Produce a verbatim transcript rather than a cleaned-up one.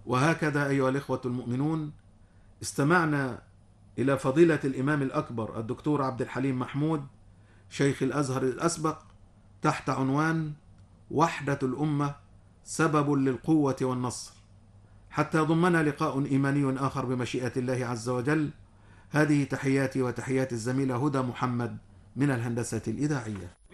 وهكذا أيها الإخوة المؤمنون، استمعنا إلى فضيلة الإمام الأكبر الدكتور عبد الحليم محمود شيخ الأزهر الأسبق تحت عنوان وحدة الأمة سبب للقوة والنصر، حتى ضمنا لقاء إيماني آخر بمشيئة الله عز وجل. هذه تحياتي وتحيات الزميلة هدى محمد من الهندسة الإذاعية.